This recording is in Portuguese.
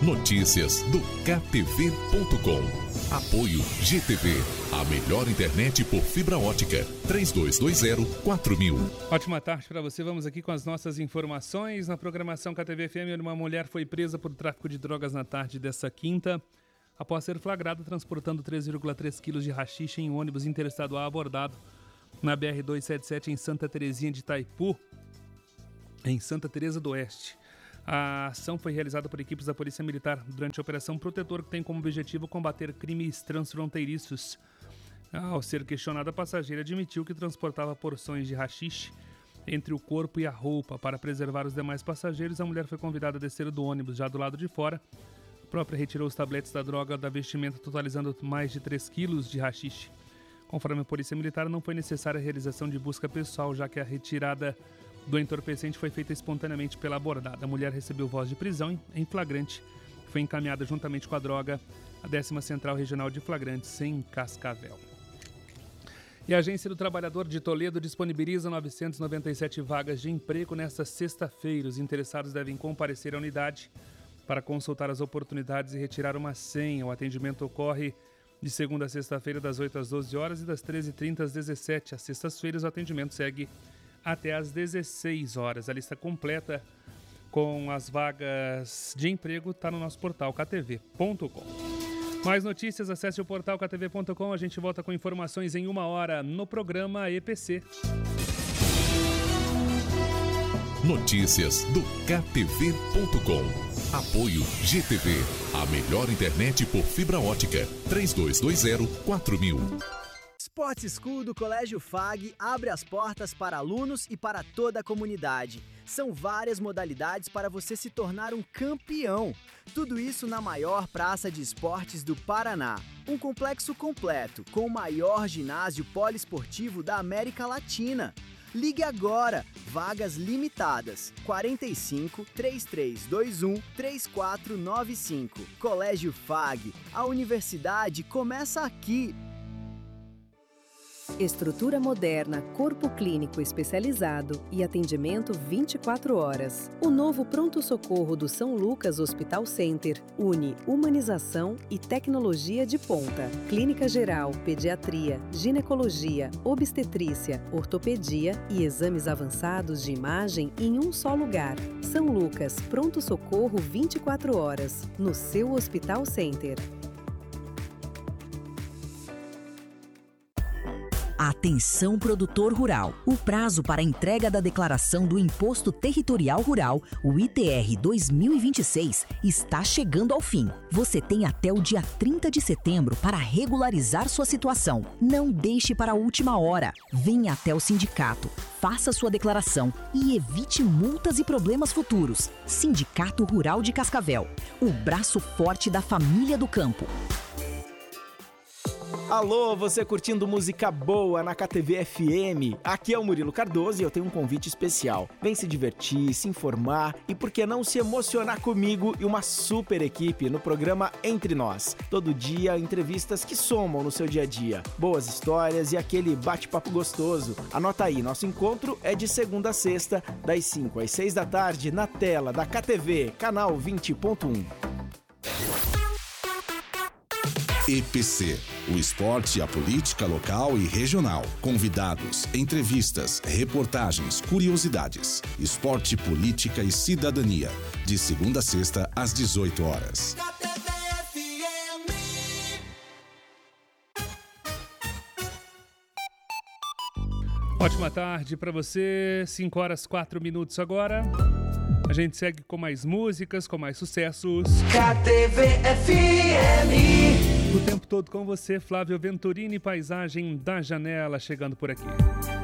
Notícias do KTV.com. Apoio GTV, a melhor internet por fibra ótica. 3220-4000. Ótima tarde para você. Vamos aqui com as nossas informações. Na programação KTV-FM, uma mulher foi presa por tráfico de drogas na tarde dessa quinta, após ser flagrada transportando 3,3 quilos de haxixe em um ônibus interestadual abordado na BR-277 em Santa Terezinha de Itaipu, em Santa Teresa do Oeste. A ação foi realizada por equipes da Polícia Militar durante a Operação Protetor, que tem como objetivo combater crimes transfronteiriços. Ao ser questionada, a passageira admitiu que transportava porções de haxixe entre o corpo e a roupa. Para preservar os demais passageiros, a mulher foi convidada a descer do ônibus. Já do lado de fora, a própria retirou os tabletes da droga da vestimenta, totalizando mais de 3 quilos de haxixe. Conforme a Polícia Militar, não foi necessária a realização de busca pessoal, já que a retirada do entorpecente foi feita espontaneamente pela abordada. A mulher recebeu voz de prisão em flagrante. Foi encaminhada juntamente com a droga à 10ª Central Regional de Flagrantes, em Cascavel. E a Agência do Trabalhador de Toledo disponibiliza 997 vagas de emprego nesta sexta-feira. Os interessados devem comparecer à unidade para consultar as oportunidades e retirar uma senha. O atendimento ocorre de segunda a sexta-feira, das 8 às 12 horas e das 13h30 às 17h. Às sextas-feiras, o atendimento segue até às 16 horas. A lista completa com as vagas de emprego está no nosso portal ktv.com. Mais notícias, acesse o portal ktv.com. A gente volta com informações em 1 hora no programa EPC. Notícias do KTV.com. Apoio GTV, a melhor internet por fibra ótica. 3220-4000. Sport School do Colégio FAG abre as portas para alunos e para toda a comunidade. São várias modalidades para você se tornar um campeão. Tudo isso na maior praça de esportes do Paraná. Um complexo completo, com o maior ginásio poliesportivo da América Latina. Ligue agora, vagas limitadas, 45 3321 3495. Colégio FAG, a universidade começa aqui. Estrutura moderna, corpo clínico especializado e atendimento 24 horas. O novo pronto-socorro do São Lucas Hospital Center une humanização e tecnologia de ponta. Clínica geral, pediatria, ginecologia, obstetrícia, ortopedia e exames avançados de imagem em um só lugar. São Lucas, pronto-socorro 24 horas, no seu Hospital Center. Atenção, produtor rural. O prazo para a entrega da declaração do Imposto Territorial Rural, o ITR 2026, está chegando ao fim. Você tem até o dia 30 de setembro para regularizar sua situação. Não deixe para a última hora. Venha até o sindicato, faça sua declaração e evite multas e problemas futuros. Sindicato Rural de Cascavel, o braço forte da família do campo. Alô, você curtindo música boa na KTV FM? Aqui é o Murilo Cardoso e eu tenho um convite especial. Vem se divertir, se informar e por que não se emocionar comigo e uma super equipe no programa Entre Nós. Todo dia, entrevistas que somam no seu dia a dia. Boas histórias e aquele bate-papo gostoso. Anota aí, nosso encontro é de segunda a sexta, das 5 às 6 da tarde, na tela da KTV, canal 20.1. EPC, o esporte e a política local e regional. Convidados, entrevistas, reportagens, curiosidades. Esporte, política e cidadania. De segunda a sexta, às 18 horas. Ótima tarde para você, 5 horas 4 minutos agora. A gente segue com mais músicas, com mais sucessos. KTV-FM. O tempo todo com você, Flávio Venturini, Paisagem da Janela, chegando por aqui.